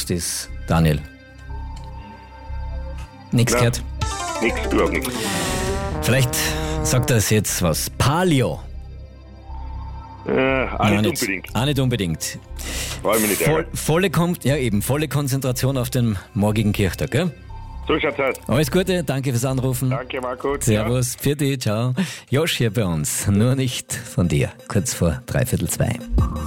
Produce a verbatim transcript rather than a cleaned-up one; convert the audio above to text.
Text ist, Daniel? Nichts Na. gehört? Nix, überhaupt nichts. Vielleicht sagt das jetzt was. Palio. Äh, auch Nein, nicht unbedingt. Auch nicht unbedingt. Brauche ich mich nicht Voll, ärgern. volle, Kon- ja, eben, volle Konzentration auf den morgigen Kirchtag, gell? So schaut's aus. Alles Gute, danke fürs Anrufen. Danke, Marco. Servus, für dich, ciao. Josch hier bei uns, nur nicht von dir, kurz vor dreiviertel zwei.